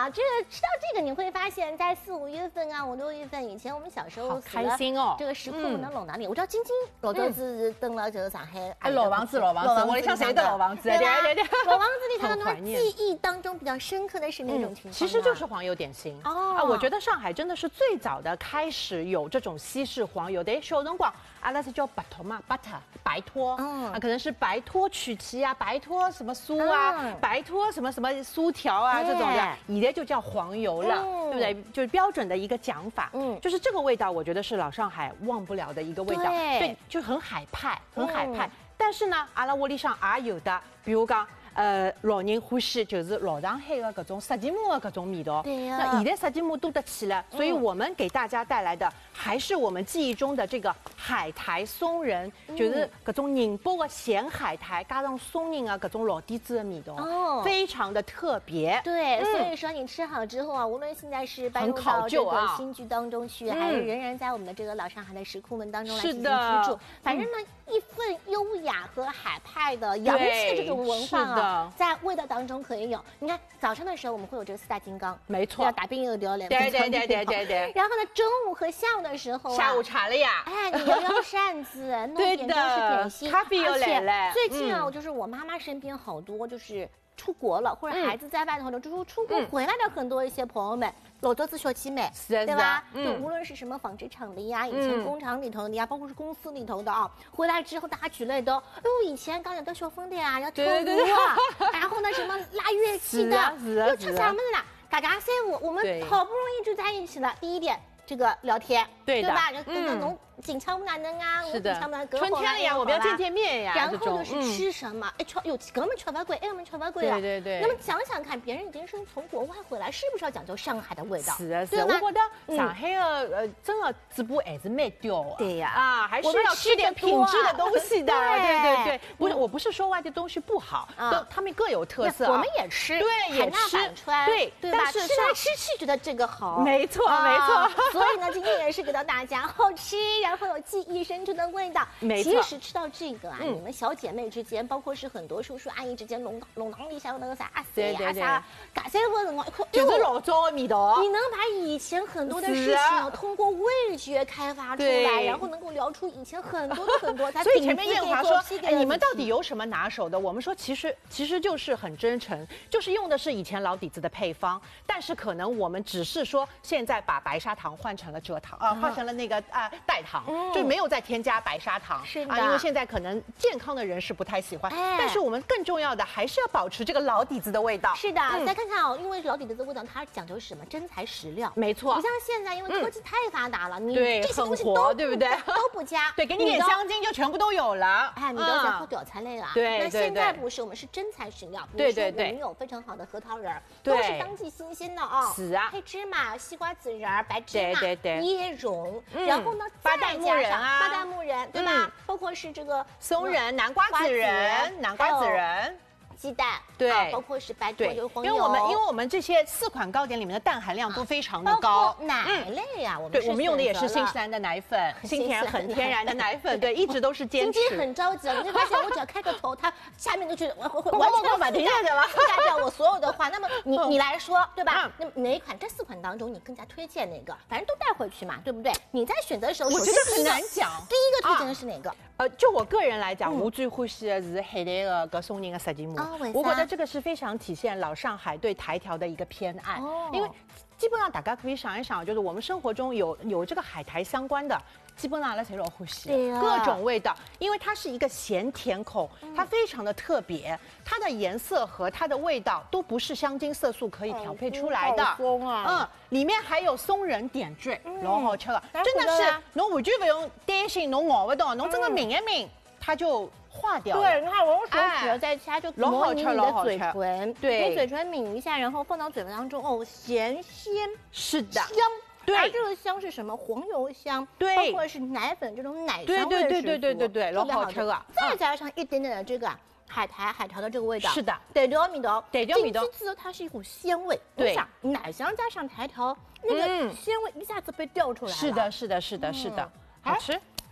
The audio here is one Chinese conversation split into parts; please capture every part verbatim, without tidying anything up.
这个吃到这个你会发现在四五月份啊，五六月份以前我们小时候好开心哦， 这个时刻能拢哪里？我知道晶晶老豆子登了这个上海， 哎，老房子老房子，我里向谁的老房子？ 对对对， 老房子里头呢，记忆当中比较深刻的是哪种情况？ 其实就是黄油点心哦啊，我觉得上海真的是最早的开始有这种西式黄油的小辰光，阿拉是叫白托嘛 ，butter 白托，啊，可能是白托曲奇啊，白托什么酥啊，白托什么什么酥条啊这种的，以前就叫黄油了，对不对？就是标准的一个讲法，嗯，就是这个味道，我觉得是老上海忘不了的一个味道，对，就很海派，很海派。但是呢，阿拉屋里向也有的，比如讲。呃，老人欢喜就是老上海的各种沙琪玛的各种味道。对呀。那现在沙琪玛多得起了，所以我们给大家带来的还是我们记忆中的这个海苔松仁，就是各种宁波的咸海苔加上松仁啊，各种老底子的味道，哦，非常的特别。 对，所以说你吃好之后啊，无论现在是搬入到这个新居当中去，还是仍然在我们的这个老上海的石库门当中来进行居住，反正呢，一份优雅和海派的洋气的这种文化啊。在味道当中可以有，你看早上的时候我们会有这个四大金刚， 没错， 要打冰油条嘞， 对对对对对对。 然后呢，中午和下午的时候， 下午茶了呀， 哎，你摇摇扇子，弄点中式点心， 咖啡又来了。 最近啊，就是我妈妈身边好多就是出国了，或者孩子在外头的，就是出国回来的很多一些朋友们。老多子小姐妹，对吧？就无论是什么纺织厂的呀，以前工厂里头的呀，包括是公司里头的啊，回来之后大家举例都，哎呦，以前刚有的小风的呀，要跳舞啊，然后呢什么拉乐器的，又吃啥么子啦？嘎嘎赛舞，我们好不容易住在一起了。第一点，这个聊天，对吧？就跟着农紧张不哪能啊？ 是的，春天了呀，我们要见见面呀。 然后就是吃什么？哎，吃有根本吃不贵，哎，我们吃不贵了。 对对对。 那么想想看，别人已经是从国外回来，是不是要讲究上海的味道？ 是啊是啊，我觉得上海的呃，真的嘴巴还是蛮刁的。 对呀， 啊，还是要吃点品质的东西的。对对对，不是，我不是说外地东西不好，都他们各有特色。 我们也吃， 对，也吃。 对，但是吃来吃去觉得这个好。 没错没错。 所以呢，今天也是给到大家好吃，然后有记忆深处的味道。 没错。 其实吃到这个啊，你们小姐妹之间，包括是很多叔叔阿姨之间，弄弄堂里向那个啥阿塞呀啥，嘎塞个辰光一看， 就是老早的味道。 你能把以前很多的事情通过味觉开发出来，然后能够聊出以前很多的很多。 所以前面艳华说，哎，你们到底有什么拿手的？我们说其实其实就是很真诚，就是用的是以前老底子的配方，但是可能我们只是说现在把白砂糖换成了蔗糖啊，换成了那个啊代糖，就没有再添加白砂糖。 是的， 啊，因为现在可能健康的人是不太喜欢，但是我们更重要的还是要保持这个老底子的味道。 是的，再看看哦，因为老底子的味道它讲究是什么？真材实料。 没错， 你像现在因为科技太发达了，你这些东西都对不对？ 都不加， 对，给你点香精就全部都有了。 哎，你都在喝屌菜类啊？ 对， 那现在不是，我们是真材实料。 对对对， 我们有非常好的核桃仁，都是当季新鲜的啊。 是啊， 黑芝麻、西瓜籽仁、白芝麻、 对对对， 椰蓉，然后呢再加上巴旦木仁，对吧？包括是这个松仁、南瓜籽仁、南瓜籽仁。 鸡蛋， 对， 包括是白糖油、黄油， 因为我们因为我们这些四款糕点里面的氮含量都非常的高， 奶类呀，我们对，我们用的也是新西兰的奶粉，新天很天然的奶粉，对，一直都是坚持。 晶晶很着急，你会发现我只要开个头，它下面就去完完全反停下去了， 覆盖掉我所有的话。那么你你来说，对吧？那哪一款这四款当中你更加推荐哪个？反正都带回去嘛，对不对？你在选择的时候， 我觉得很难讲。 第一个推荐的是哪个？ 呃，就我个人来讲，我最欢喜的是海苔的搿松仁的沙琪玛，我觉得这个是非常体现老上海对台条的一个偏爱，因为基本上大家可以想一想，就是我们生活中有有这个海苔相关的。基本上阿拉侪老欢喜，各种味道，因为它是一个咸甜口，它非常的特别，它的颜色和它的味道都不是香精色素可以调配出来的。嗯，里面还有松仁点缀，老好吃的，真的是侬完全不用担心侬咬不到，侬真的抿一抿，它就化掉了。 对，你看我用手指在其他就老好吃，老好吃。 嘴唇，对，用嘴唇抿一下，然后放到嘴巴当中，哦，咸鲜， 是的， 香。对，而这个香是什么？黄油香， 对， 包括是奶粉这种奶香味十足， 对对对对对对，老好吃啊！ 再加上一点点的这个海苔、海苔的这个味道， 是的， 对调味道， 对调味道， 进去它是一股鲜味， 对， 奶香加上台条，那个鲜味一下子被调出来了。 是的，是的，是的，是的，好吃。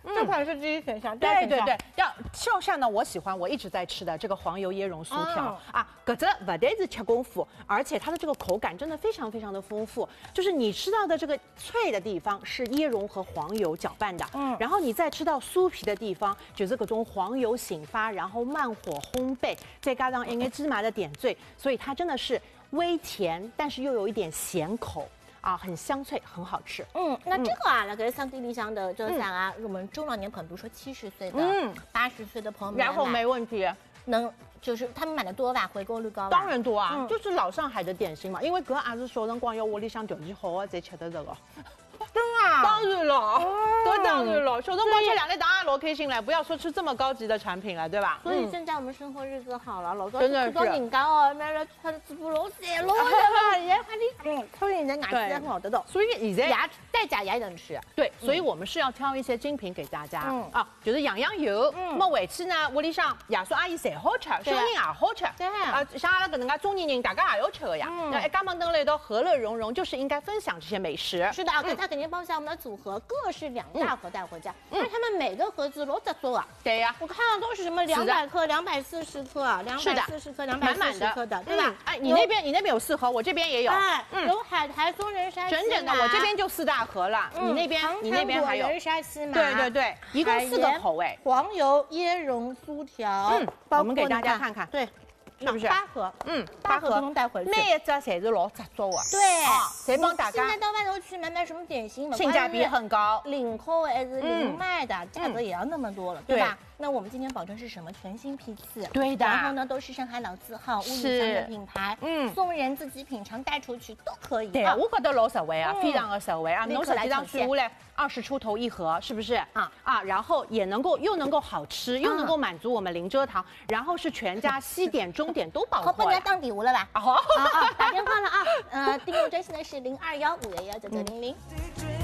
这款是第一选项。 对对对，要剩下呢，我喜欢我一直在吃的这个黄油椰蓉酥条啊，搿只不但是吃功夫，而且它的这个口感真的非常非常的丰富，就是你吃到的这个脆的地方是椰蓉和黄油搅拌的，嗯，然后你再吃到酥皮的地方，就是各种黄油醒发，然后慢火烘焙，再加上一点芝麻的点缀，所以它真的是微甜，但是又有一点咸口。啊，很香脆，很好吃。 嗯，那这个啊，那个桑地利香的这个伞啊，我们中老年朋友，比如说七十岁的、嗯，八十岁的朋友们， 然后没问题， 能就是他们买的多吧，回购率高吧？ 当然多啊，嗯、就是老上海的点心嘛，因为搿也是小辰光要屋里向条件好的才吃得着个。 真啊！ 当然了，都当然了，小辰光吃两粒当然老开心了，不要说吃这么高级的产品了，对吧？ 所以现在我们生活日子好了，老早吃到人家哦，买了穿的滋补老鲜老的，也快点，嗯，所以人家牙齿很好得到。 所以现在牙带假牙也能吃。 对，所以我们是要挑一些精品给大家啊，就是样样有。那回去呢，屋里向爷叔阿姨侪好吃，小人也好吃。对啊，像阿拉搿能介中年人，大家也要吃的呀。那一家门登来到和乐融融，就是应该分享这些美食。 是的啊，他肯定包下我们的组合，各是两大盒带回家，因为他们每个盒子都在做啊。 对呀， 我看到都是什么两百克、两百四十克、两百四十克、两百四十克的，对吧？ 哎，你那边你那边有四盒，我这边也有。 哎，有海苔松仁沙西整整的，我这边就四大盒了。你那边你那边还有仁沙西嘛？ 对对对，一共四个口味。 黄油椰蓉酥条， 嗯，我们给大家看看， 对。 是不是八盒？ 嗯， 八盒都能带回去。 每一只侪是老扎足的。 对， 谁帮大家？ 现在到外头去买买什么点心， 性价比很高， 零口味还是零卖的，价格也要那么多了，对吧？那我们今天保证是什么？全新批次， 对的。 然后呢，都是上海老字号、物理香的品牌，嗯，送人自己品尝带出去都可以。 对，我觉得老实惠啊，非常的实惠啊。侬实际上算下来二十出头一盒，是不是？啊啊，然后也能够又能够好吃，又能够满足我们零蔗糖，然后是全家西点、中点都包括。 人家当底无了吧？ 好， 打电话了啊！呃，订购专线呢是零二幺五幺幺九九零零。